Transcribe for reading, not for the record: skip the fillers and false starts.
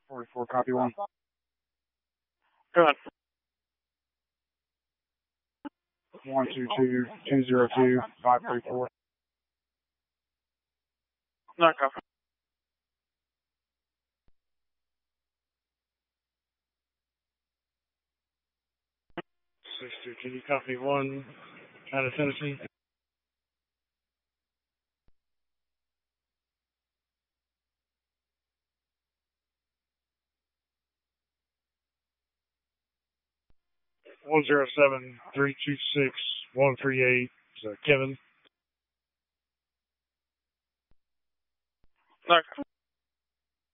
44, copy 1. Go ahead. 122-202-534. No, copy. 62, can you copy 1 out of Tennessee? One zero seven 326 138. Kevin. No, copy.